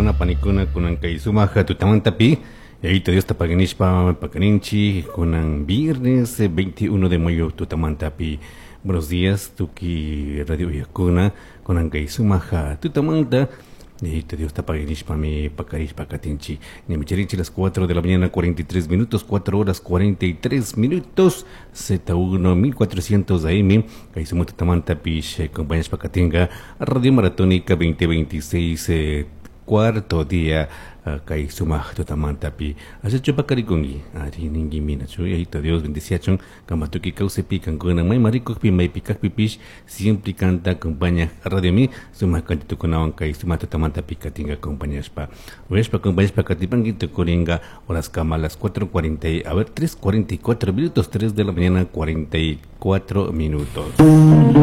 semana panicuna kunan kay sumaja tutamantapi. Y ahí te dio esta paganishpa pakaninchi kunan viernes 21 de mayo tutamantapi. Buenos días, Tuki Radio Yakuna kunan kay sumaja tutamanta. Y te dio esta paganishpa mi pakarishpa katinchi. Ni micherichi las 4 de la mañana 43 minutos, 4 horas 43 minutos. Z1 1400 AM. Kay sumut tutamantapi compañías pakatinga Radio Maratónica 2026 cuarto día kay sumah tutamantapi asa chupa karikungi ari ningi mina chuy ahita Dios bendiciachon kamatuki kausepi kankuna may marikok pi may pikak pipish siempre canta compañía radio mi sumah kanto kunawan kay sumah tutamantapi katinga compañías pa compañías pa katipangi tukuringa horas kama las 4:40 a ver 3:44 minutos 3 de la mañana 44 minutos.